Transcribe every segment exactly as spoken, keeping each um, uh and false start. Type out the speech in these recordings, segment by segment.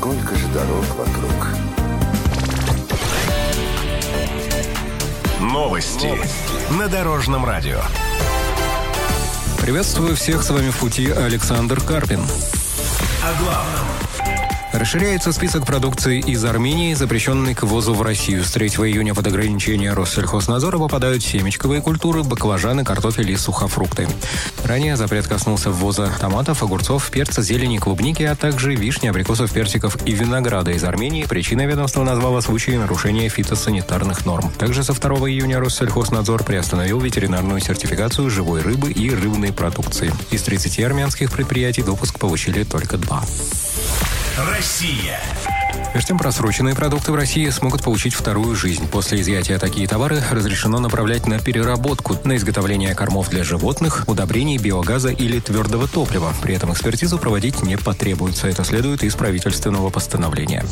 сколько же дорог вокруг. Новости на Дорожном радио. Приветствую всех, с вами в пути Александр Карпин. О главном. Расширяется список продукции из Армении, запрещенной к ввозу в Россию. С третьего июня под ограничение Россельхознадзора попадают семечковые культуры, баклажаны, картофель и сухофрукты. Ранее запрет коснулся ввоза томатов, огурцов, перца, зелени, клубники, а также вишни, абрикосов, персиков и винограда из Армении. Причиной ведомство назвало случаи нарушения фитосанитарных норм. Также со второго июня Россельхознадзор приостановил ветеринарную сертификацию живой рыбы и рыбной продукции. Из тридцати армянских предприятий допуск получили только два. Россия. Между тем, просроченные продукты в России смогут получить вторую жизнь. После изъятия такие товары разрешено направлять на переработку, на изготовление кормов для животных, удобрений, биогаза или твердого топлива. При этом экспертизу проводить не потребуется. Это следует из правительственного постановления.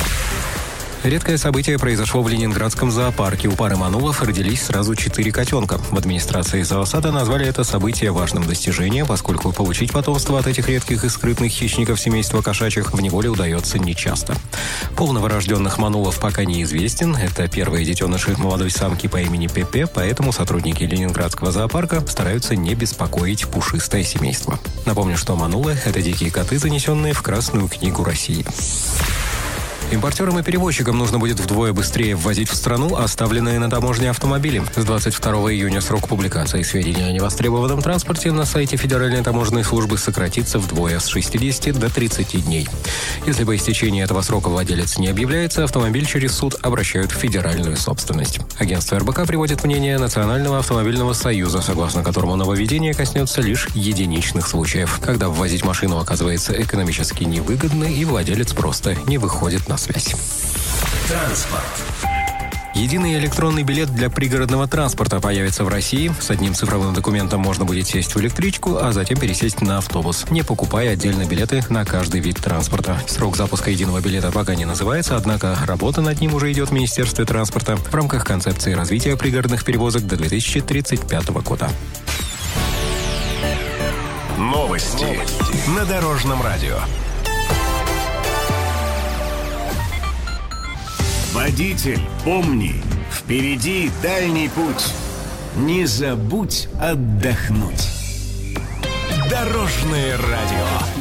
Редкое событие произошло в Ленинградском зоопарке. У пары манулов родились сразу четыре котенка. В администрации зоосада назвали это событие важным достижением, поскольку получить потомство от этих редких и скрытных хищников семейства кошачьих в неволе удается нечасто. Пол новорожденных манулов пока неизвестен. Это первые детеныши молодой самки по имени Пепе, поэтому сотрудники Ленинградского зоопарка стараются не беспокоить пушистое семейство. Напомню, что манулы – это дикие коты, занесенные в Красную книгу России. Импортерам и перевозчикам нужно будет вдвое быстрее ввозить в страну оставленные на таможне автомобили. С двадцать второго июня срок публикации сведений о невостребованном транспорте на сайте Федеральной таможенной службы сократится вдвое, с шестидесяти до тридцати дней. Если по истечении этого срока владелец не объявляется, автомобиль через суд обращают в федеральную собственность. Агентство эр бэ ка приводит мнение Национального автомобильного союза, согласно которому нововведение коснется лишь единичных случаев, когда ввозить машину оказывается экономически невыгодно и владелец просто не выходит на связь. Транспорт. Единый электронный билет для пригородного транспорта появится в России. С одним цифровым документом можно будет сесть в электричку, а затем пересесть на автобус, не покупая отдельно билеты на каждый вид транспорта. Срок запуска единого билета пока не называется, однако работа над ним уже идет в Министерстве транспорта в рамках концепции развития пригородных перевозок до две тысячи тридцать пятого года. Новости на Дорожном радио. Водитель, помни, впереди дальний путь. Не забудь отдохнуть. Дорожное радио.